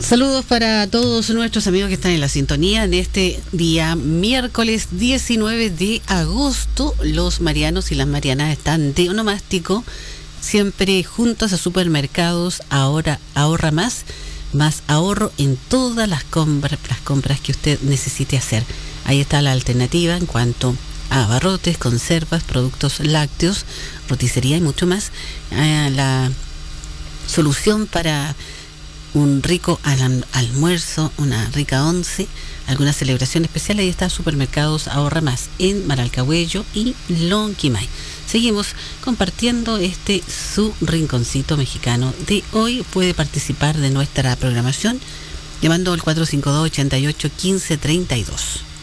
Saludos para todos nuestros amigos que están en la sintonía en este día miércoles 19 de agosto. Los marianos y las marianas están de onomástico, siempre juntos a supermercados. Ahora ahorra más ahorro en todas las compras que usted necesite hacer. Ahí está la alternativa en cuanto a abarrotes, conservas, productos lácteos, roticería y mucho más. La solución para un rico almuerzo, una rica once, alguna celebración especial. Ahí está Supermercados Ahorra Más en Maralcahuello y Lonquimay. Seguimos compartiendo su rinconcito mexicano de hoy. Puede participar de nuestra programación llamando al 452-88-1532.